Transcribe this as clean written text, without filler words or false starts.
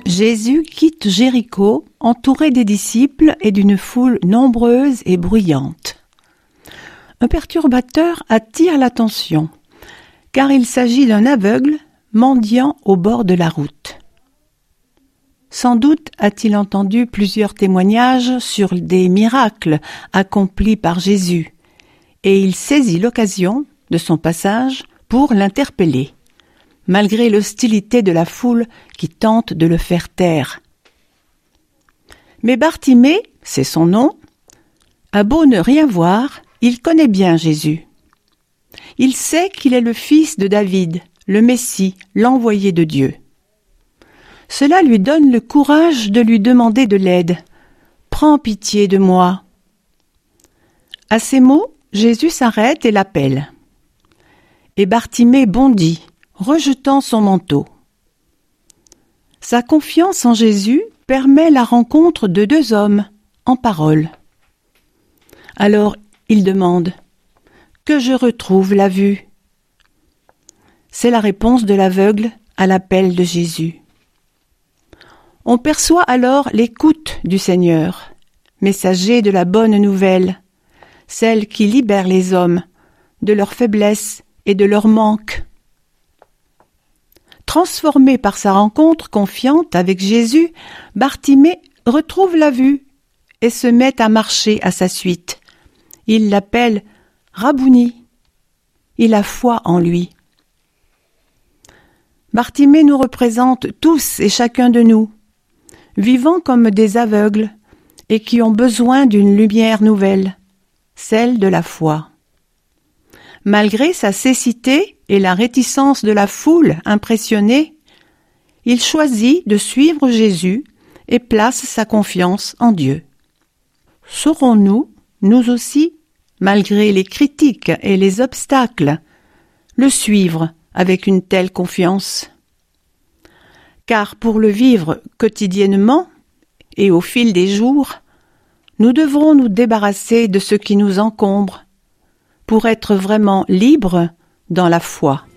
Jésus quitte Jéricho, entouré des disciples et d'une foule nombreuse et bruyante. Un perturbateur attire l'attention, car il s'agit d'un aveugle mendiant au bord de la route. Sans doute a-t-il entendu plusieurs témoignages sur des miracles accomplis par Jésus, et il saisit l'occasion de son passage pour l'interpeller, malgré l'hostilité de la foule qui tente de le faire taire. Mais Bartimée, c'est son nom, a beau ne rien voir, il connaît bien Jésus. Il sait qu'il est le fils de David, le Messie, l'envoyé de Dieu. Cela lui donne le courage de lui demander de l'aide. « Prends pitié de moi !» À ces mots, Jésus s'arrête et l'appelle. Et Bartimée bondit, rejetant son manteau. Sa confiance en Jésus permet la rencontre de deux hommes, en parole. Alors il demande « Que je retrouve la vue ?» C'est la réponse de l'aveugle à l'appel de Jésus. On perçoit alors l'écoute du Seigneur, messager de la bonne nouvelle, celle qui libère les hommes de leur faiblesse et de leur manque. Transformé par sa rencontre confiante avec Jésus, Bartimée retrouve la vue et se met à marcher à sa suite. Il l'appelle Rabouni. Il a foi en lui. Bartimée nous représente tous et chacun de nous, vivant comme des aveugles et qui ont besoin d'une lumière nouvelle, celle de la foi. Malgré sa cécité et la réticence de la foule impressionnée, il choisit de suivre Jésus et place sa confiance en Dieu. Saurons-nous, nous aussi, malgré les critiques et les obstacles, le suivre avec une telle confiance? Car pour le vivre quotidiennement et au fil des jours, nous devrons nous débarrasser de ce qui nous encombre pour être vraiment libres dans la foi.